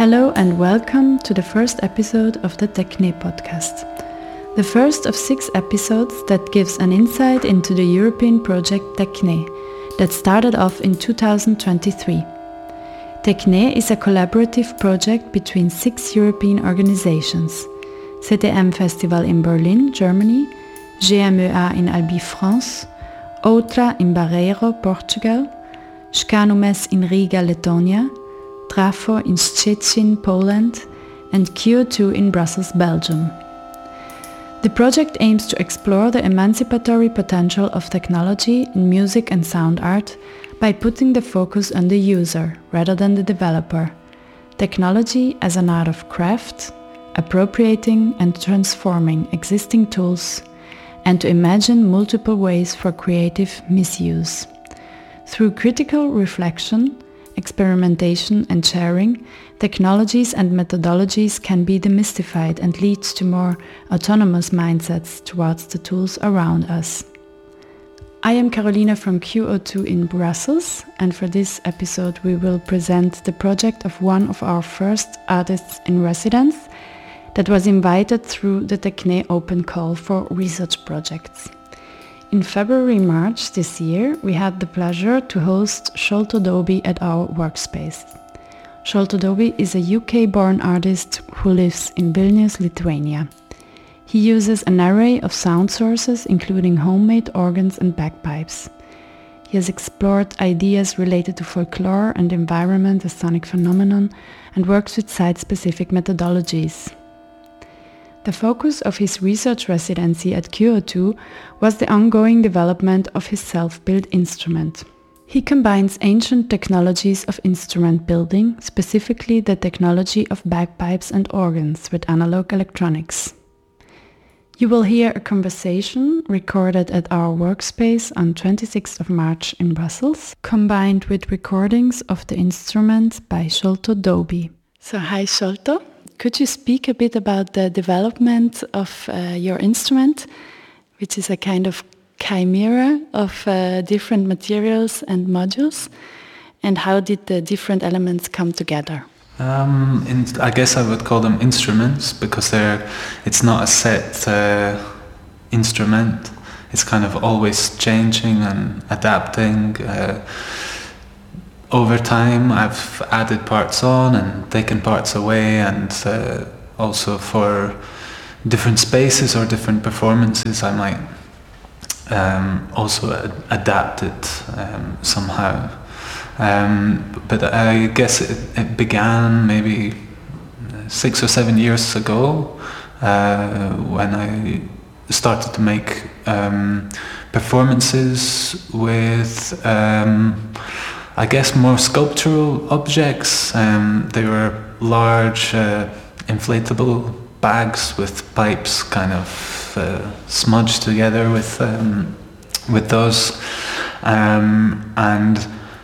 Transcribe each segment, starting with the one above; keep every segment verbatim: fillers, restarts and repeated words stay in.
Hello and welcome to the first episode of the Techne podcast. The first of six episodes that gives an insight into the European project Techne that started off in two thousand twenty-three. Techne is a collaborative project between six European organizations: C T M Festival in Berlin, Germany, G M E A in Albi, France, Outra in Barreiro, Portugal, Scanumes in Riga, Lithuania, Trafo in Szczecin, Poland, and Q O two in Brussels, Belgium. The project aims to explore the emancipatory potential of technology in music and sound art by putting the focus on the user rather than the developer. Technology as an art of craft, appropriating and transforming existing tools, and to imagine multiple ways for creative misuse. Through critical reflection, experimentation and sharing, technologies and methodologies can be demystified and leads to more autonomous mindsets towards the tools around us. I am Carolina from Q O two in Brussels, and for this episode we will present the project of one of our first artists in residence that was invited through the Techne open call for research projects. In February-March this year, we had the pleasure to host Sholto Doby at our workspace. Sholto Doby is a U K-born artist who lives in Vilnius, Lithuania. He uses an array of sound sources, including homemade organs and bagpipes. He has explored ideas related to folklore and environment as sonic phenomenon and works with site-specific methodologies. The focus of his research residency at Q O two was the ongoing development of his self-built instrument. He combines ancient technologies of instrument building, specifically the technology of bagpipes and organs, with analog electronics. You will hear a conversation recorded at our workspace on twenty-sixth of March in Brussels, combined with recordings of the instrument by Sholto Doby. So hi Sholto. Could you speak a bit about the development of uh, your instrument, which is a kind of chimera of uh, different materials and modules, and how did the different elements come together? Um, in, I guess I would call them instruments because they're. It's not a set uh, instrument. It's kind of always changing and adapting. Uh, Over time, I've added parts on and taken parts away, and uh, also for different spaces or different performances, I might um, also ad- adapt it um, somehow. Um, but I guess it, it began maybe six or seven years ago uh, when I started to make um, performances with um, I guess more sculptural objects. Um, they were large uh, inflatable bags with pipes kind of uh, smudged together with um, with those, um, and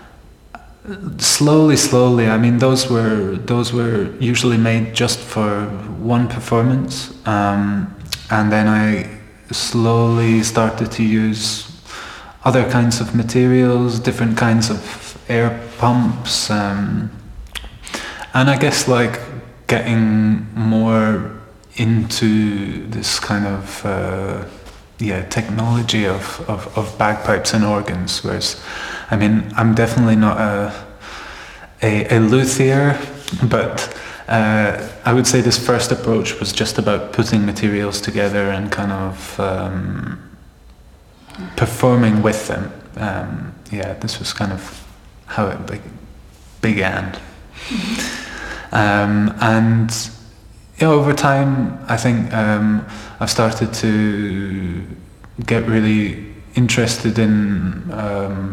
slowly, slowly. I mean, those were those were usually made just for one performance, um, and then I slowly started to use other kinds of materials, different kinds of air pumps, um, and I guess like getting more into this kind of uh, yeah technology of, of, of bagpipes and organs. Whereas, I mean, I'm definitely not a a, a luthier, but uh, I would say this first approach was just about putting materials together and kind of um, performing with them. Um, yeah, this was kind of how it be- began. Mm-hmm. Um, and yeah, over time, I think um, I've started to get really interested in um,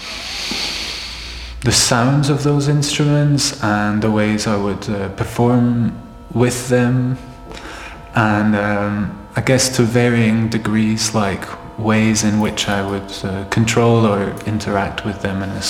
the sounds of those instruments and the ways I would uh, perform with them, and um, I guess to varying degrees, like ways in which I would uh, control or interact with them in a